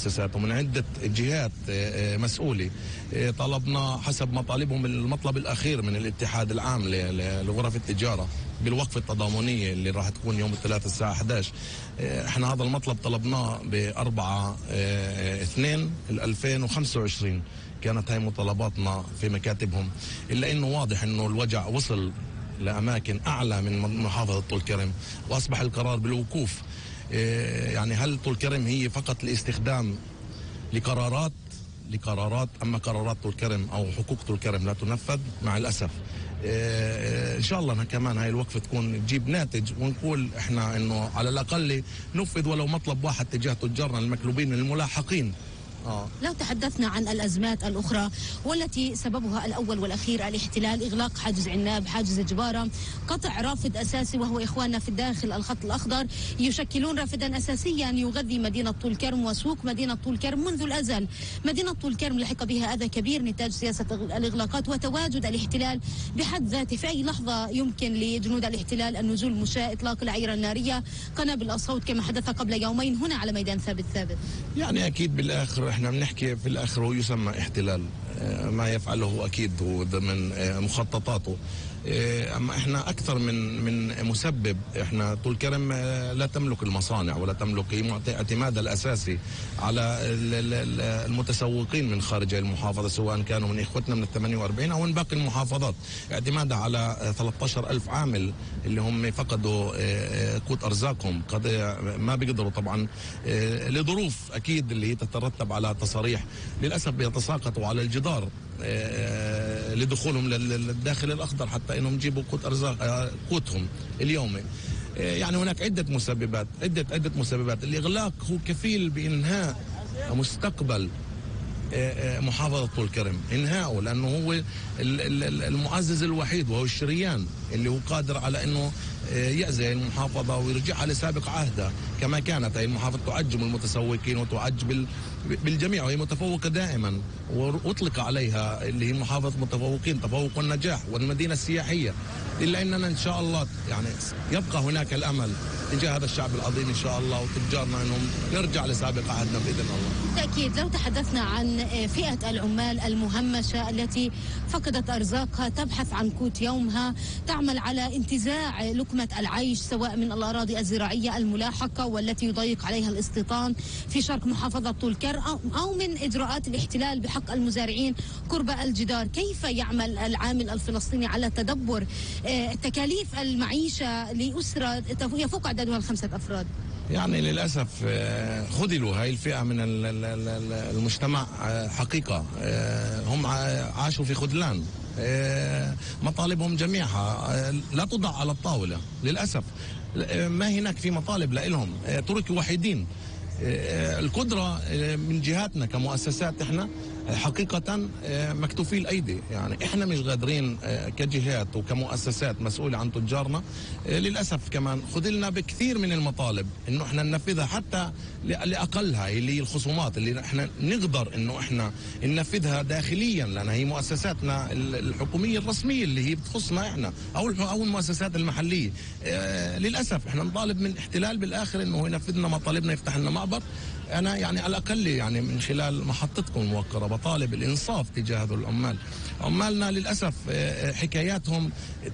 مؤسسات ومن عدة جهات مسؤولة. طلبنا حسب مطالبهم المطلب الأخير من الاتحاد العام لغرف التجارة بالوقفة التضامنية اللي راح تكون يوم الثلاثاء الساعة 11. احنا هذا المطلب طلبناه ب4/2/2025. كانت هاي مطالباتنا في مكاتبهم، إلا إنه واضح إنه الوجع وصل لأماكن أعلى من محافظة طول كرم، وأصبح القرار بالوقوف. يعني هل طول كرم هي فقط لاستخدام لقرارات، أما قرارات طول كرم أو حقوق طول كرم لا تنفذ مع الأسف. إن شاء الله كمان هاي الوقفة تكون تجيب ناتج، ونقول إحنا إنه على الأقل نفذ ولو مطلب واحد تجاه تجارنا المكلوبين الملاحقين. لو تحدثنا عن الأزمات الأخرى والتي سببها الأول والأخير الاحتلال، إغلاق حاجز عناب، حاجز جبارة، قطع رافد أساسي، وهو إخواننا في الداخل الخط الأخضر يشكلون رافدا أساسيا يغذي مدينة طول كرم وسوق مدينة طول كرم منذ الأزل. مدينة طول كرم لحق بها أذى كبير نتاج سياسة الإغلاقات وتواجد الاحتلال بحد ذاته. في أي لحظة يمكن لجنود الاحتلال النزول مشاة، إطلاق العيرة النارية، قنابل الصوت كما حدث قبل يومين هنا على ميدان ثابت. يعني أكيد بالآخر احنا بنحكي في الآخر هو يسمى احتلال، ما يفعله أكيد هو ضمن مخططاته. أما إحنا أكثر من مسبب. إحنا طول كرم لا تملك المصانع ولا تملك اعتمادها الأساسي على المتسوقين من خارج المحافظة، سواء كانوا من إخوتنا من 48 أو من باقي المحافظات. اعتمادها على 13,000 عامل اللي هم فقدوا قوت أرزاقهم، قد ما بيقدروا طبعا لظروف أكيد اللي تترتب على تصاريح للأسف بيتساقطوا على الجدار لدخولهم للداخل الأخضر حتى إنهم يجيبوا قوت أرزاق قوتهم اليومي. يعني هناك عدة مسببات. الإغلاق هو كفيل بإنهاء مستقبل محافظة طول كرم، إنهاؤه، لأنه هو المعزز الوحيد وهو الشريان اللي هو قادر على أنه يأذي المحافظة ويرجعها لسابق عهدها كما كانت. هي المحافظة تعجب المتسوقين وتعجب بالجميع، وهي متفوقة دائما، وأطلق عليها اللي هي محافظة متفوقين، تفوق والنجاح والمدينة السياحية. إلا أننا إن شاء الله يعني يبقى هناك الأمل تجاه هذا الشعب العظيم إن شاء الله، وتجارنا أنهم نرجع لسابق عهدنا بإذن الله. بالتأكيد. لو تحدثنا عن فئة العمال المهمشة التي فقدت أرزاقها، تبحث عن قوت يومها، تعمل على انتزاع لقمة العيش سواء من الأراضي الزراعية الملاحقة والتي يضيق عليها الاستيطان في شرق محافظة طول كرم، أو من إجراءات الاحتلال بحق المزارعين قرب الجدار، كيف يعمل العامل الفلسطيني على تدبر تكاليف المعيشة لأسرة يفوق عددها 5 أفراد؟ يعني للأسف خذلوا هاي الفئة من المجتمع حقيقة. هم عاشوا في خذلان. مطالبهم جميعها لا توضع على الطاولة للأسف. ما هناك في مطالب لهم، تركوا وحيدين. القدرة من جهاتنا كمؤسسات احنا حقيقة مكتوفي الأيدي. يعني احنا مش قادرين كجهات وكمؤسسات مسؤولة عن تجارنا للأسف كمان خذلنا بكثير من المطالب انه احنا ننفذها، حتى لأقلها اللي هي الخصومات اللي احنا نقدر انه احنا ننفذها داخليا، لأن هي مؤسساتنا الحكومية الرسمية اللي هي بتخصنا احنا او المؤسسات المحلية. للأسف احنا نطالب من الاحتلال بالآخر انه ينفذ لنا مطالبنا، يفتح لنا معبر. أنا يعني على الأقل يعني من خلال محطتكم الموقرة بطالب الإنصاف تجاه هذول العمال. عمالنا للأسف حكاياتهم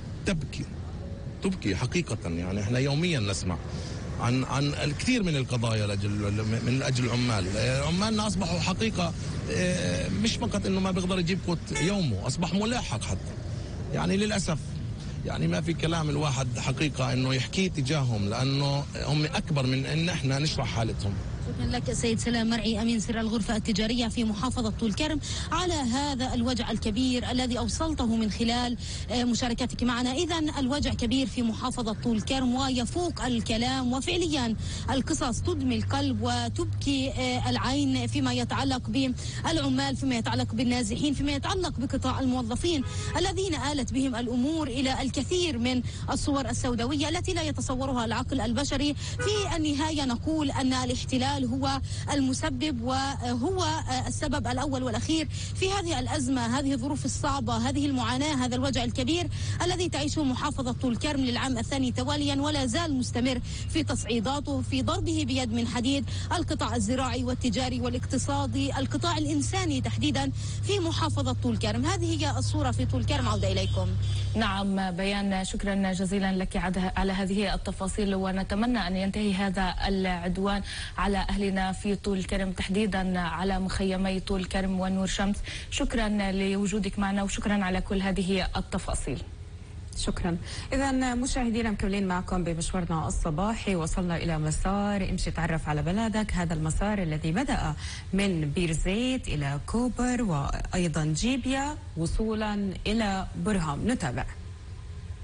تبكي حقيقة. يعني احنا يوميا نسمع عن الكثير من القضايا من أجل العمال. عمالنا أصبحوا حقيقة مش فقط إنه ما بيقدر يجيب قوت يومه، أصبح ملاحق حتى. يعني للأسف يعني ما في كلام الواحد حقيقة إنه يحكي تجاههم، لأنه هم أكبر من إن احنا نشرح حالتهم. شكرا لك سيد سلام مرعي، أمين سر الغرفة التجارية في محافظة طول كرم، على هذا الوجع الكبير الذي أوصلته من خلال مشاركتك معنا. إذن الوجع كبير في محافظة طول كرم ويفوق الكلام، وفعليا القصص تدمي القلب وتبكي العين فيما يتعلق بالعمال، فيما يتعلق بالنازحين، فيما يتعلق بقطاع الموظفين الذين آلت بهم الأمور إلى الكثير من الصور السوداوية التي لا يتصورها العقل البشري. في النهاية نقول أن الاحتلال الاحتلال هو المسبب وهو السبب الأول والأخير في هذه الأزمة، هذه الظروف الصعبة، هذه المعاناة، هذا الوجع الكبير الذي تعيشه محافظة طول كرم للعام الثاني تواليا، ولا زال مستمر في تصعيداته، في ضربه بيد من حديد القطاع الزراعي والتجاري والاقتصادي، القطاع الإنساني تحديدا في محافظة طول كرم. هذه هي الصورة في طول كرم. عودة إليكم. نعم بيان، شكرا جزيلا لك على هذه التفاصيل، ونتمنى أن ينتهي هذا العدوان على أهلنا في طول كرم، تحديدا على مخيمي طول كرم ونور شمس. شكرا لوجودك معنا وشكرا على كل هذه التفاصيل. شكرا. إذا مشاهدينا مكملين معكم بمشوارنا الصباحي، وصلنا إلى مسار امشي تعرف على بلدك. هذا المسار الذي بدأ من بير زيت إلى كوبر وأيضا جيبيا وصولا إلى برهم. نتابع.